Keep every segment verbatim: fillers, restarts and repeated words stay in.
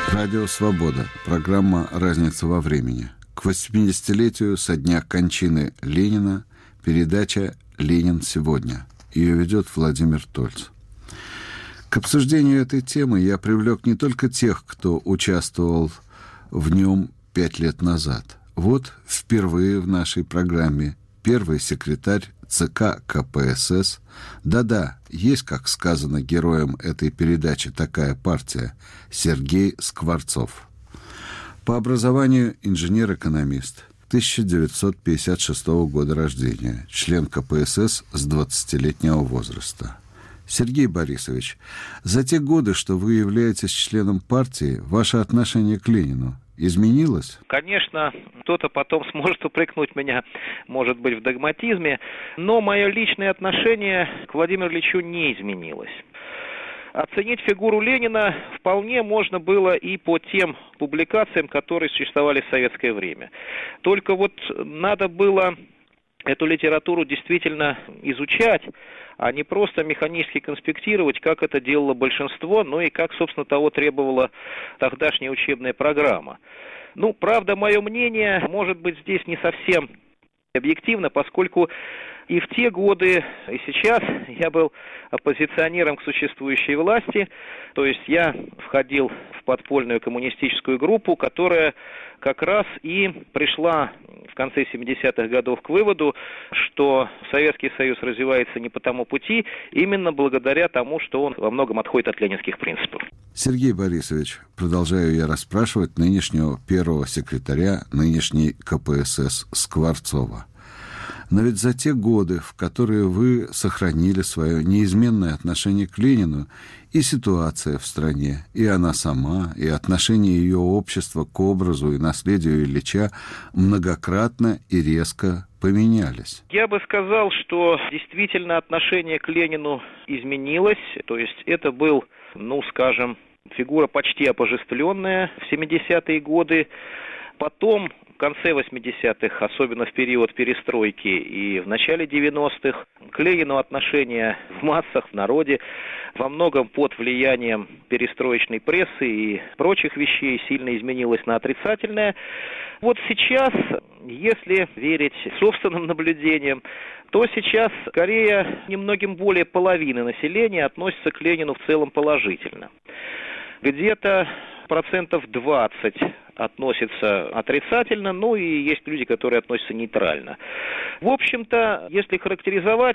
Радио «Свобода». Программа «Разница во времени». К восьмидесятилетию со дня кончины Ленина передача «Ленин сегодня». Ее ведет Владимир Тольц. К обсуждению этой темы я привлек не только тех, кто участвовал в нем пять лет назад. Вот впервые в нашей программе первый секретарь ЦК КПСС. Да-да, есть, как сказано героем этой передачи, такая партия, Сергей Скворцов. По образованию инженер-экономист, тысяча девятьсот пятьдесят шестого года рождения, член КПСС с двадцатилетнего возраста. Сергей Борисович, за те годы, что вы являетесь членом партии, ваше отношение к Ленину изменилось? Конечно, кто-то потом сможет упрекнуть меня, может быть, в догматизме, но мое личное отношение к Владимиру Ильичу не изменилось. Оценить фигуру Ленина вполне можно было и по тем публикациям, которые существовали в советское время. Только вот надо было эту литературу действительно изучать, а не просто механически конспектировать, как это делало большинство, ну и как, собственно, того требовала тогдашняя учебная программа. Ну, правда, мое мнение, может быть, здесь не совсем объективно, поскольку и в те годы, и сейчас я был оппозиционером к существующей власти, то есть я входил в подпольную коммунистическую группу, которая как раз и пришла в конце семидесятых годов к выводу, что Советский Союз развивается не по тому пути, именно благодаря тому, что он во многом отходит от ленинских принципов. Сергей Борисович, продолжаю я расспрашивать нынешнего первого секретаря нынешней КПСС Скворцова. Но ведь за те годы, в которые вы сохранили свое неизменное отношение к Ленину, и ситуация в стране, и она сама, и отношение ее общества к образу и наследию Ильича многократно и резко поменялись. Я бы сказал, что действительно отношение к Ленину изменилось, то есть это был, ну, скажем, фигура почти обожествленная в семидесятые годы. Потом, в конце восьмидесятых, особенно в период перестройки и в начале девяностых, к Ленину отношение в массах, в народе, во многом под влиянием перестроечной прессы и прочих вещей сильно изменилось на отрицательное. Вот сейчас, если верить собственным наблюдениям, то сейчас скорее немногим более половины населения относится к Ленину в целом положительно. Где-то процентов двадцать относятся отрицательно, ну и есть люди, которые относятся нейтрально. В общем-то, если характеризовать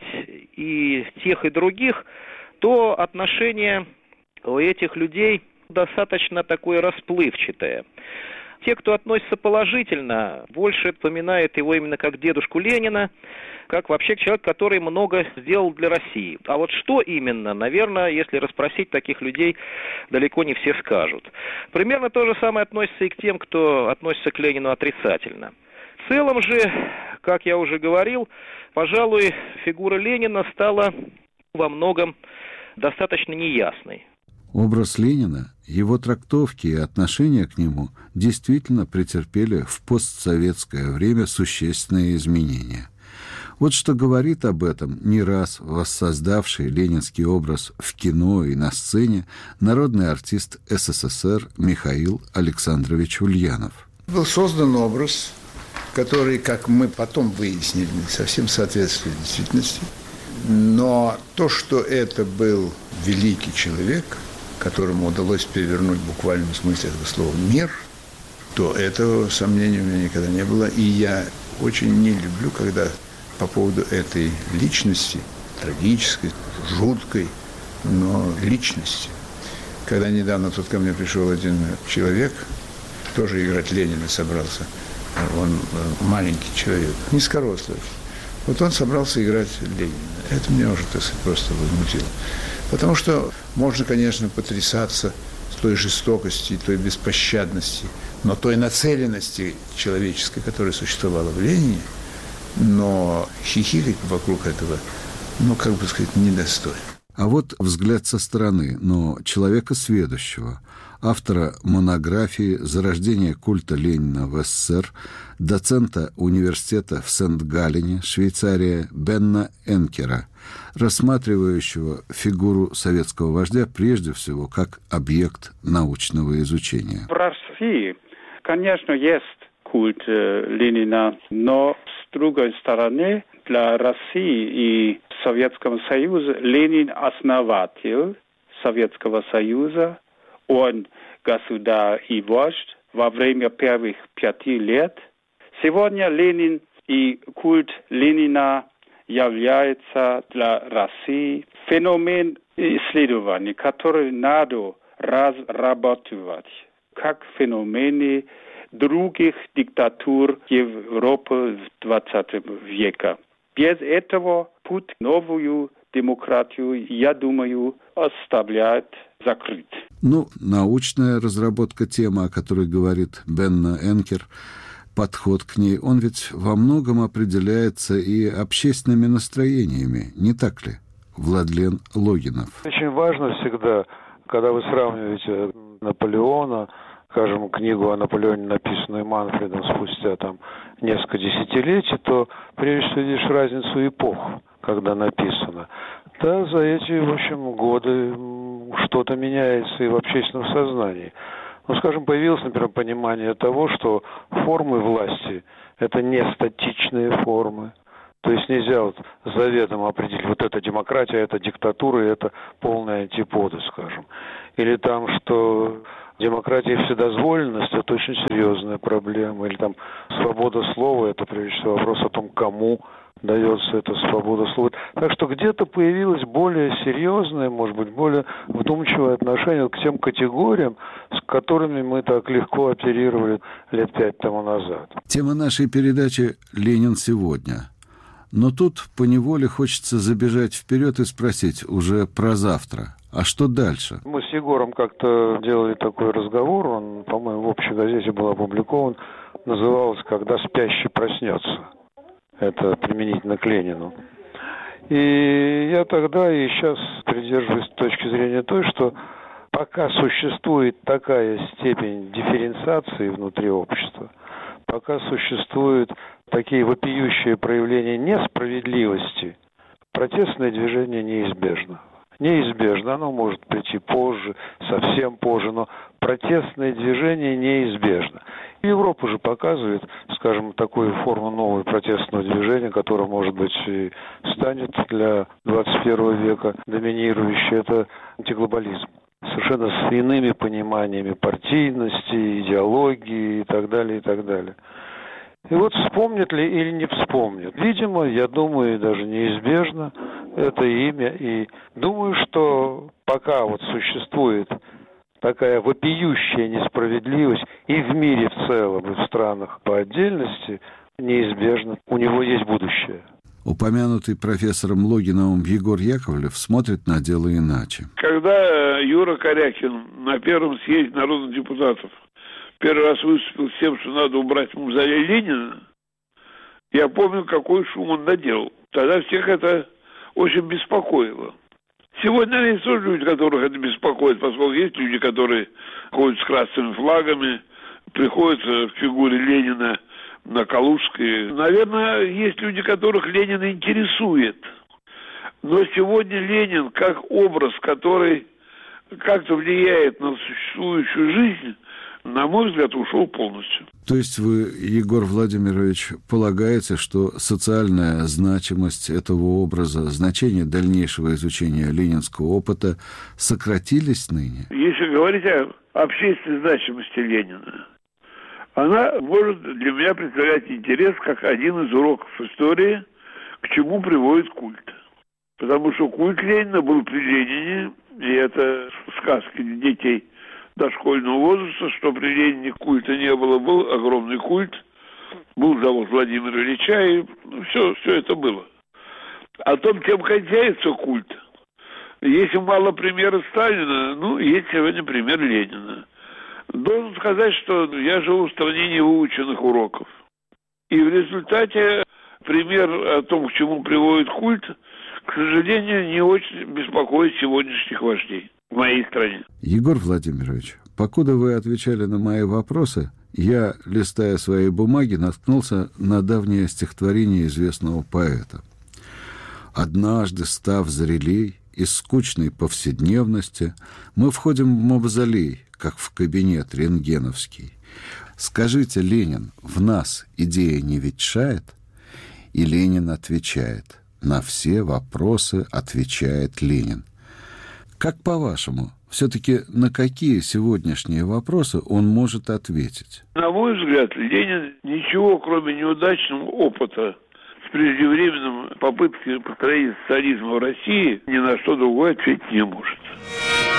и тех, и других, то отношение у этих людей достаточно такое расплывчатое. Те, кто относится положительно, больше вспоминают его именно как дедушку Ленина, как вообще человек, который много сделал для России. А вот что именно, наверное, если расспросить таких людей, далеко не все скажут. Примерно то же самое относится и к тем, кто относится к Ленину отрицательно. В целом же, как я уже говорил, пожалуй, фигура Ленина стала во многом достаточно неясной. Образ Ленина, его трактовки и отношения к нему действительно претерпели в постсоветское время существенные изменения. Вот что говорит об этом не раз воссоздавший ленинский образ в кино и на сцене народный артист СССР Михаил Александрович Ульянов. Был создан образ, который, как мы потом выяснили, не совсем соответствует действительности. Но то, что это был великий человек, которому удалось перевернуть в буквальном смысле этого слова мир, то этого сомнений у меня никогда не было. И я очень не люблю, когда по поводу этой личности, трагической, жуткой, но личности. Когда недавно тут ко мне пришел один человек, тоже играть Ленина собрался, он маленький человек, низкорослый. Вот он собрался играть Ленина. Это меня уже, так сказать, просто возмутило. Потому что можно, конечно, потрясаться той жестокости, той беспощадности, но той нацеленности человеческой, которая существовала в Ленине, но хихикать вокруг этого, ну, как бы сказать, недостойно. А вот взгляд со стороны, но человека сведущего, автора монографии «Зарождение культа Ленина в СССР», доцента университета в Сент-Галлене, Швейцария, Бенна Энкера, рассматривающего фигуру советского вождя прежде всего как объект научного изучения. В России, конечно, есть культ Ленина, но с другой стороны, для России и Советского Союза Ленин основатель Советского Союза, он государь и вождь во время первых пяти лет. Сегодня Ленин и культ Ленина является для России феномен исследований, который надо разрабатывать, как феномены других диктатур Европы в двадцатом веке. Без этого путь в новую демократию, я думаю, оставляет закрыт. Ну, научная разработка темы, о которой говорит Бенна Энкер, подход к ней, он ведь во многом определяется и общественными настроениями, не так ли, Владлен Логинов? Очень важно всегда, когда вы сравниваете Наполеона, скажем, книгу о Наполеоне, написанную Манфредом спустя там несколько десятилетий, то прежде всего видишь разницу эпох, когда написано. Да, за эти, в общем, годы что-то меняется и в общественном сознании. Ну, скажем, появилось, например, понимание того, что формы власти – это не статичные формы. То есть нельзя вот заведомо определить, вот это демократия, это диктатура, это полная антиподы, скажем. Или там, что демократия и вседозволенность – это очень серьезная проблема. Или там свобода слова – это, прежде всего, вопрос о том, кому дается эта свобода слова. Так что где-то появилось более серьезное, может быть, более вдумчивое отношение к тем категориям, с которыми мы так легко оперировали лет пять тому назад. Тема нашей передачи «Ленин сегодня». Но тут поневоле хочется забежать вперед и спросить уже про завтра. А что дальше? Мы с Егором как-то делали такой разговор, он, по-моему, в общей газете был опубликован, назывался «Когда спящий проснется». Это применительно к Ленину. И я тогда и сейчас придерживаюсь точки зрения той, что пока существует такая степень дифференциации внутри общества, пока существуют такие вопиющие проявления несправедливости, протестное движение неизбежно. Неизбежно. Оно может прийти позже, совсем позже, но протестное движение неизбежно. Европа же показывает, скажем, такую форму нового протестного движения, которое, может быть, и станет для двадцать первого века доминирующей. Это антиглобализм. Совершенно с иными пониманиями партийности, идеологии и так далее, и так далее. И вот вспомнят ли или не вспомнят. Видимо, я думаю, даже неизбежно это имя. И думаю, что пока вот существует такая вопиющая несправедливость и в мире в целом, и в странах по отдельности, неизбежно у него есть будущее. Упомянутый профессором Логиновым Егор Яковлев смотрит на дело иначе. Когда Юра Корякин на первом съезде народных депутатов первый раз выступил с тем, что надо убрать мавзолей Ленина, я помню, какой шум он наделал. Тогда всех это очень беспокоило. Сегодня есть тоже люди, которых это беспокоит, поскольку есть люди, которые ходят с красными флагами, приходят к фигуре Ленина на Калужской. Наверное, есть люди, которых Ленин интересует. Но сегодня Ленин, как образ, который как-то влияет на существующую жизнь, на мой взгляд, ушел полностью. То есть вы, Егор Владимирович, полагаете, что социальная значимость этого образа, значение дальнейшего изучения ленинского опыта сократились ныне? Если говорить о общественной значимости Ленина, она может для меня представлять интерес как один из уроков истории, к чему приводит культ. Потому что культ Ленина был при Ленине, и это сказки детей дошкольного возраста, что при Ленине культа не было, был огромный культ, был завод Владимира Ильича, и ну, все, все это было. О том, чем кончается культ, если мало примера Сталина, ну, есть сегодня пример Ленина. Должен сказать, что я живу в стране невыученных уроков. И в результате пример о том, к чему приводит культ, к сожалению, не очень беспокоит сегодняшних вождей в моей стране. Егор Владимирович, покуда вы отвечали на мои вопросы, я, листая свои бумаги, наткнулся на давнее стихотворение известного поэта. «Однажды, став зрелей, из скучной повседневности, мы входим в мавзолей, как в кабинет рентгеновский. Скажите, Ленин, в нас идея не ветшает?» И Ленин отвечает. На все вопросы отвечает Ленин. Как по-вашему, все-таки на какие сегодняшние вопросы он может ответить? На мой взгляд, Ленин ничего, кроме неудачного опыта с преждевременным попыткой построения социализма в России, ни на что другое ответить не может.